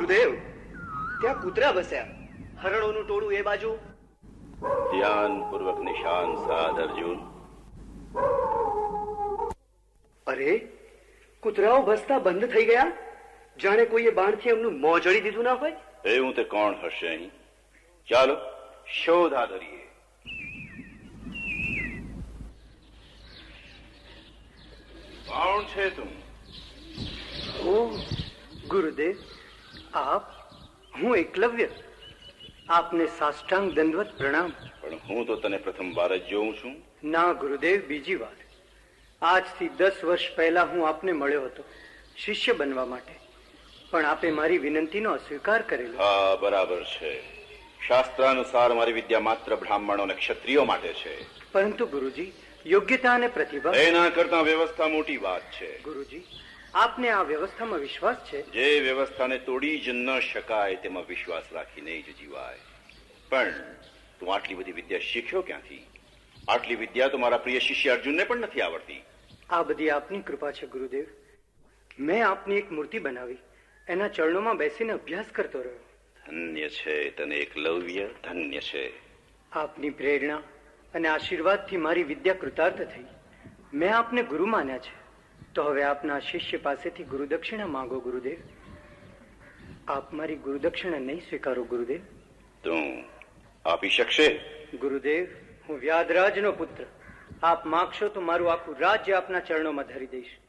ગુરુદેવ, ત્યાં કૂતરા બસ્યા, હરણોનું ટોળું એ બાજુ. ધ્યાનપૂર્વક નિશાન સાધ અર્જુન. અરે, કૂતરાઓ ભસતા બંધ થઈ ગયા, જાણે કોઈએ બાણથી એમનું મોં જડી દીધું ના હોય. એવું તે કોણ હશે અહીં? ચાલો શોધ આદરીએ. કોણ છે તું? ઓ ગુરુદેવ, આપ? હું એકલવ્ય. આપને સાષ્ટાંગ દંડવત પ્રણામ. પણ હું તો તને પ્રથમ વાર જ જોઉં છું. ના ગુરુદેવ, બીજી વાર. આજથી 10 વર્ષ પહેલા હું આપને મળ્યો હતો શિષ્ય બનવા માટે, પણ આપે મારી વિનંતીનો અસ્વીકાર કરેલો. હા, બરાબર છે. શાસ્ત્રાનુસાર મારી વિદ્યા માત્ર બ્રાહ્મણો અને ક્ષત્રિયો માટે છે. પરંતુ ગુરુજી, યોગ્યતા અને પ્રતિભા એના કરતા વ્યવસ્થા મોટી વાત છે. ગુરુજી, આપને આ વ્યવસ્થામાં વિશ્વાસ છે? જે વ્યવસ્થાને તોડી જ ન શકાય તેમાં વિશ્વાસ રાખીને જ જીવાય. પણ તું આટલી બધી વિદ્યા શીખ્યો ક્યાંથી? આટલી વિદ્યા તો મારા પ્રિય શિષ્ય અર્જુનને પણ નથી આવડતી. આ બધી આપની કૃપા છે ગુરુદેવ. મેં આપની એક મૂર્તિ બનાવી, એના ચરણોમાં બેસીને અભ્યાસ કરતો રહ્યો. ધન્ય છે તને એકલવ્ય, ધન્ય છે. આપની પ્રેરણા અને આશીર્વાદથી મારી વિદ્યા કૃતાર્થ થઈ. મેં આપને ગુરુ માન્યા છે, તો હવે આપના શિષ્ય પાસેથી ગુરુદક્ષિણા માંગો ગુરુદેવ. આપ મારી ગુરુદક્ષિણા નહીં સ્વીકારો ગુરુદેવ? તું આપી શકશે? ગુરુદેવ, હું વ્યાધરાજનો પુત્ર. આપ માગશો તો મારું આખું રાજ્ય આપના ચરણોમાં ધરી દઈશ.